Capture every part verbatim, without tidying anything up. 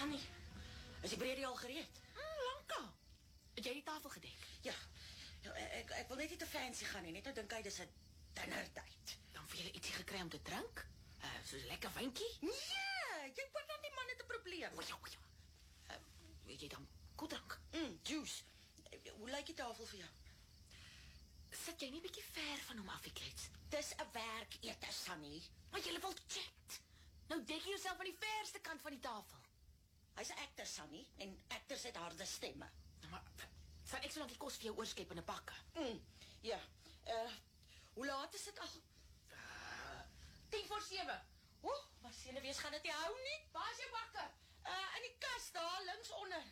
Sannie, is die breedie al gereed? Hmm, lank al. Het jy die tafel gedek? Ja, ja ek, ek wil net nie te fancy gaan nie, net nou dink hy dis 'n dinnertyd. Dan vir julle ietsie gekry om te drink? Uh, soos lekker wynkie? Nee, jy put dan die man het 'n probleem. O ja, o ja. Uh, weet jy dan koeldrank? Mm, juice. Hoe lyk die tafel vir jou? Sit jy nie bietjie ver van hom af, Klets? Dis 'n werkete, Sannie. Maar jy wil chat. Nou dek jy jouself aan die verste kant van die tafel. Hy's 'n actor, Sannie, en actors het harde stemme. Nou, maar sal ek so lank die kos vir jou oorskep in 'n bakke? Mm, ja. Uh, hoe laat is dit al? Uh, tien voor sewe. Oeh, maar senuwees gaan dit nie hou nie. Waar is jou bakke? Uh, in die kas daar, links onder.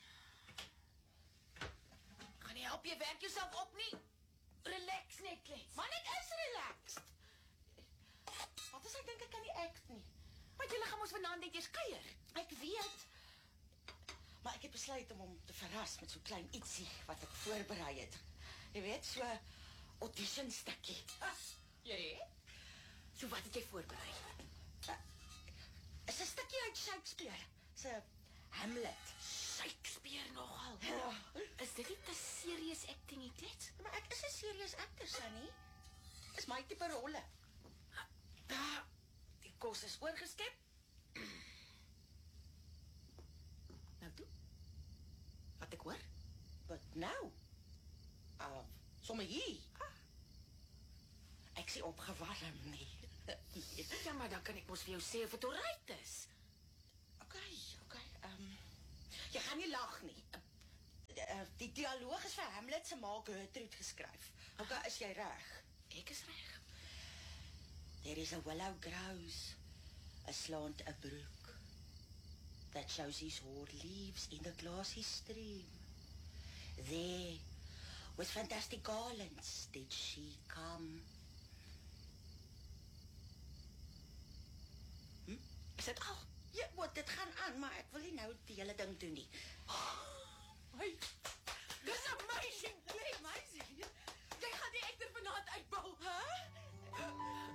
Gaan nie help jy werk jouself op nie. Relax net, Klets. Maar net is relaxed. Wat as ek dink ek kan nie act nie? Maar julle gaan ons vanaand net eers kuier. Ek weet. Maar ek het besluit om hom te verras met so'n klein ietsie wat ek voorberei het. Jy weet, so audition stukkie. Jy? So wat het jy voorberei? Uh, is 'n stukkie uit Shakespeare. Sy Hamlet. Shakespeare nogal. Ja. Is dit nie te serious acting, nie, Klets? Maar ek is 'n serious actor, Sannie. Is my tipe rolle. Daar, die kos is oorgeskep. Nou toe. Wat ek hoor? Wat nou? Uh, sommer hier. Ah. Ek sê opgewarm nie. Ja, maar dan kan ek mos vir jou sê of het alright is. Oké, oké. Um, jy gaan nie lag nie. Uh, die dialoog is vir Hamlet se ma Gertrude geskryf. Oké, is jy reg? Ek is reg. There is a willow grows, aslant a brook, that shows his hoar leaves in the glassy stream. There, with fantastic garlands, did she come. Hm? Is dit al? Ja, wat, dit gaan aan, maar ek wil nie nou die hele ding doen nie.